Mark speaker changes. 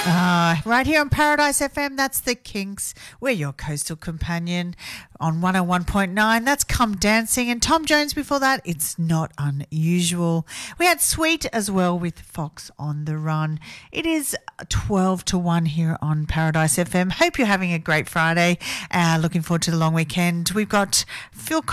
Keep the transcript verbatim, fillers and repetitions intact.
Speaker 1: Uh, right here on Paradise F M, that's the Kinks. We're your coastal companion on one oh one point nine. That's Come Dancing. And Tom Jones before that, It's Not Unusual. We had Sweet as well with Fox on the Run. It is twelve to one here on Paradise F M. Hope you're having a great Friday. Uh, looking forward to the long weekend. We've got Phil